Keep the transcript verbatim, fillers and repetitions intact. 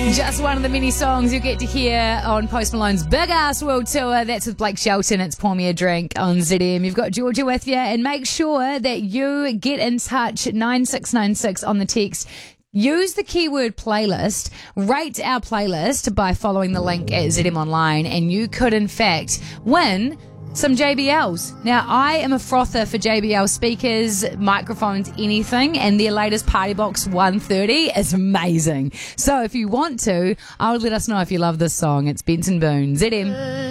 Just one of the many songs you get to hear on Post Malone's Big Ass World Tour. That's with Blake Shelton. It's Pour Me a Drink on Z M. You've got Georgia with you, and make sure that you get in touch. nine six nine six on the text. Use the keyword playlist, rate our playlist by following the link at Z M Online, and you could in fact win some J B Ls. Now, I am a frother for J B L speakers, microphones, anything, and their latest Party Box one thirty is amazing. So if you want to, I would let us know if you love this song. It's Benson Boone, Z M.